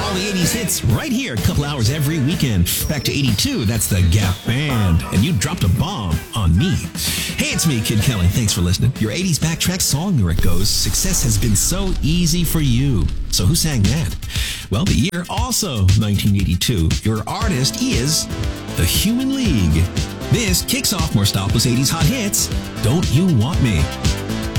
all the 80s hits right here, a couple hours every weekend. Back to 82, that's the Gap Band. And you dropped a bomb on me. Hey, it's me, Kid Kelly. Thanks for listening. Your 80s backtrack song lyric goes, success has been so easy for you. So who sang that? Well, the year also 1982. Your artist is The Human League. This kicks off more Stopless 80s hot hits. Don't You Want Me?